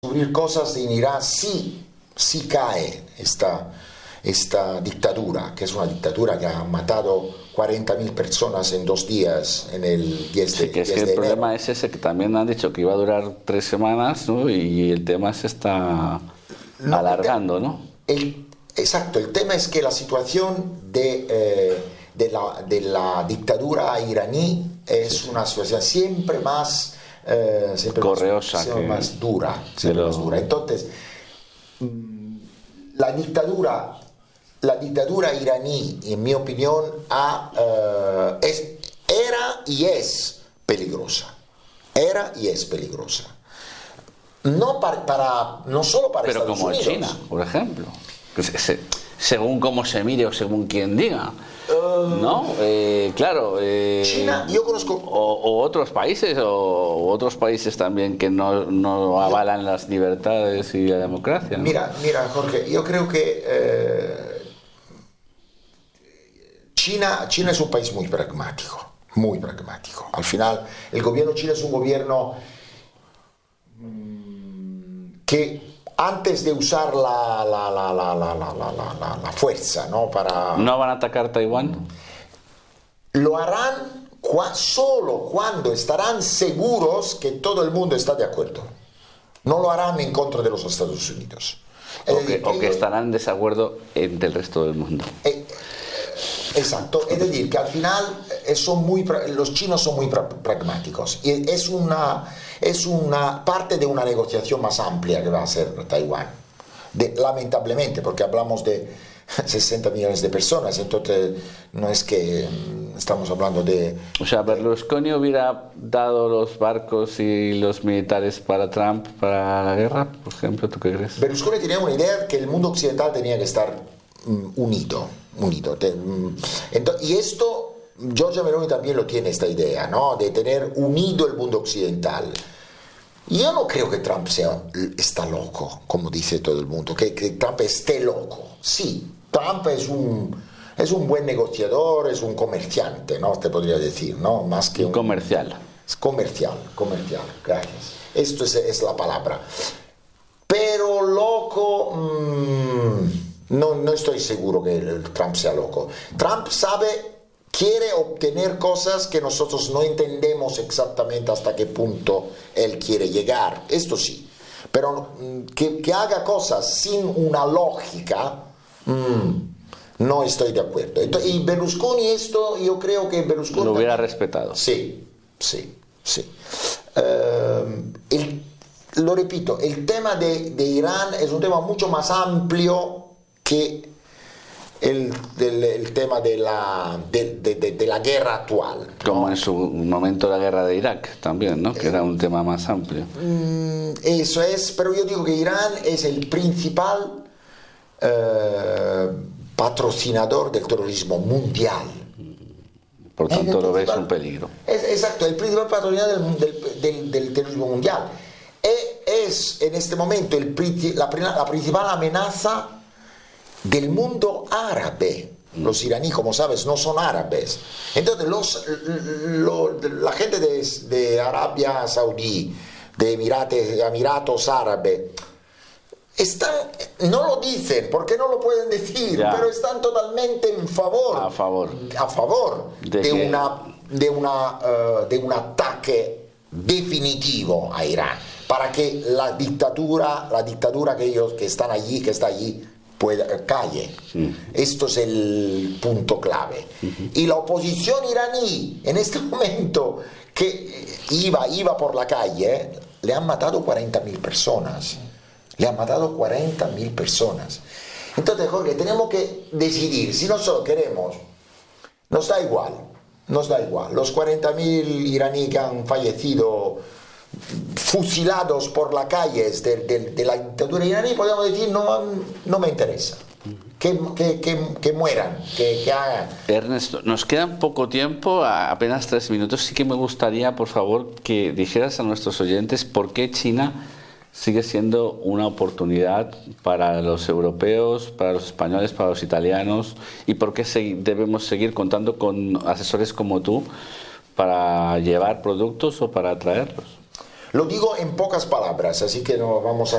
descubrir cosas en Irán sí cae esta dictadura, que es una dictadura que ha matado 40.000 personas en 2 días, en el 10 de, Sí, que es 10 que de el problema enero. es ese, que también han dicho que iba a durar 3 semanas, ¿no? Y el tema se está No, alargando, ¿no? exacto, el tema es que la situación de la dictadura iraní es una situación siempre más Correosa, siempre que más dura, de siempre más dura. Entonces, la dictadura iraní, en mi opinión, era y es peligrosa. Era y es peligrosa. No solo para Pero Estados como Unidos. China, por ejemplo. Que según cómo se mire o según quien diga. ¿No? Claro. China, yo conozco. O otros países también que no avalan las libertades y la democracia, ¿no? Mira, Jorge, yo creo que China es un país muy pragmático, muy pragmático. Al final, el gobierno chino es un gobierno que antes de usar la fuerza, ¿no? ¿No van a atacar Taiwán? Lo harán solo cuando estarán seguros que todo el mundo está de acuerdo. No lo harán en contra de los Estados Unidos. O que estarán en desacuerdo entre el resto del mundo. Exacto, es decir, que al final los chinos son muy pragmáticos y es una parte de una negociación más amplia que va a hacer Taiwán. Lamentablemente, porque hablamos de 60 millones de personas, entonces no es que estamos hablando de... O sea, Berlusconi hubiera dado los barcos y los militares para Trump para la guerra, por ejemplo, ¿tú qué crees? Berlusconi tenía una idea que el mundo occidental tenía que estar unido. Y esto, Giorgia Meloni también lo tiene, esta idea, ¿no? De tener unido el mundo occidental. Yo no creo que Trump está loco, como dice todo el mundo, que Trump esté loco. Sí, Trump es un buen negociador, es un comerciante, ¿no? Te podría decir, ¿no? Más que un comercial. Es comercial, gracias. Esto es la palabra. Pero loco, no estoy seguro que Trump sea loco. Trump quiere obtener cosas que nosotros no entendemos exactamente hasta qué punto él quiere llegar. Esto sí. Pero que haga cosas sin una lógica, no estoy de acuerdo. Y Berlusconi, yo creo que Berlusconi lo hubiera respetado. Sí. Lo repito, el tema de Irán es un tema mucho más amplio que el tema de la guerra actual, ¿no? Como en su momento la guerra de Irak también, ¿no? Que era un tema más amplio. Eso es, pero yo digo que Irán es el principal patrocinador del terrorismo mundial. Por tanto, lo ves un peligro. Exacto, el principal patrocinador del terrorismo mundial. Es en este momento la principal amenaza del mundo árabe. Los iraníes, como sabes, no son árabes. Entonces, la gente de Arabia Saudí, de Emiratos Árabes, no lo dicen, porque no lo pueden decir, pero están totalmente a favor de un ataque definitivo a Irán, para que la dictadura que está allí calle. Esto es el punto clave. Y la oposición iraní en este momento que iba por la calle, le han matado 40.000 personas. Entonces, Jorge, tenemos que decidir si nosotros queremos. Nos da igual. Los 40.000 iraníes que han fallecido fusilados por las calles de la dictadura iraní, podemos decir, no me interesa. Que mueran, que hagan. Ernesto, nos queda poco tiempo, apenas 3 minutos. Sí que me gustaría, por favor, que dijeras a nuestros oyentes por qué China sigue siendo una oportunidad para los europeos, para los españoles, para los italianos, y por qué debemos seguir contando con asesores como tú para llevar productos o para traerlos. Lo digo en pocas palabras, así que no vamos a